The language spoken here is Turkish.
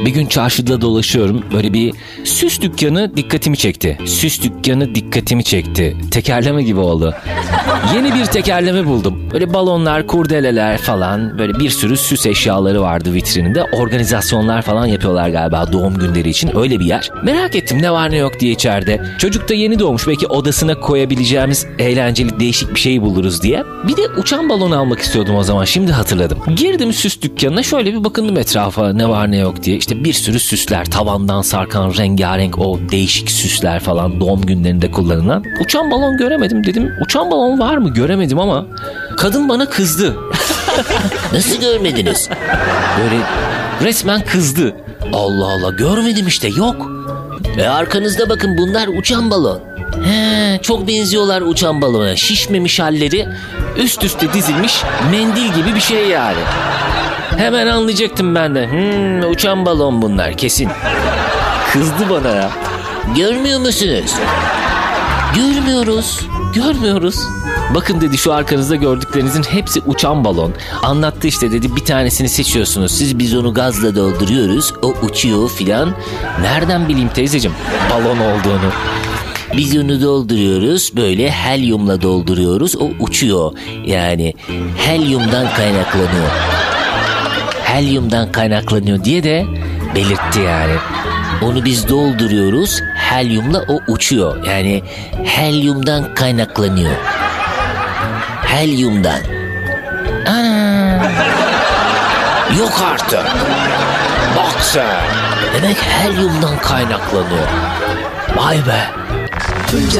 Bir gün çarşıda dolaşıyorum. Böyle bir süs dükkanı dikkatimi çekti. Tekerleme gibi oldu. Yeni bir tekerleme buldum. Böyle balonlar, kurdeleler falan. Böyle bir sürü süs eşyaları vardı vitrininde. Organizasyonlar falan yapıyorlar galiba doğum günleri için. Öyle bir yer. Merak ettim ne var ne yok diye içeride. Çocuk da yeni doğmuş. Belki odasına koyabileceğimiz eğlenceli değişik bir şey buluruz diye. Bir de uçan balon almak istiyordum o zaman. Şimdi hatırladım. Girdim süs dükkanına, şöyle bir bakındım etrafa ne var ne yok diye. İşte bir sürü süsler, tavandan sarkan rengarenk o değişik süsler falan, doğum günlerinde kullanılan. Uçan balon göremedim. Dedim uçan balon var mı? Göremedim ama kadın bana kızdı. Nasıl görmediniz? Böyle resmen kızdı. Allah Allah, görmedim işte, yok. Arkanızda bakın, bunlar uçan balon. Çok benziyorlar uçan balona. Şişmemiş halleri üst üste dizilmiş mendil gibi bir şey yani. Hemen anlayacaktım ben de. Uçan balon bunlar kesin. Kızdı bana ya. Görmüyor musunuz? Görmüyoruz. Bakın dedi, şu arkanızda gördüklerinizin hepsi uçan balon. Anlattı işte, dedi bir tanesini seçiyorsunuz. Biz onu gazla dolduruyoruz. O uçuyor filan. Nereden bileyim teyzeciğim balon olduğunu. Biz onu dolduruyoruz, böyle helyumla dolduruyoruz, o uçuyor. Yani helyumdan kaynaklanıyor diye de belirtti yani. Onu biz dolduruyoruz, helyumla o uçuyor. Yani helyumdan kaynaklanıyor. Helyumdan. Yok artık. Bak sen. Demek helyumdan kaynaklanıyor. Vay be.